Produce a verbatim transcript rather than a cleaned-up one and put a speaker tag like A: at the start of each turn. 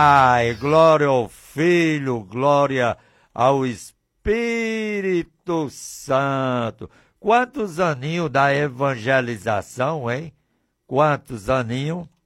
A: Ai, glória ao Filho, glória ao Espírito Santo. Quantos aninhos da evangelização, hein? Quantos aninhos?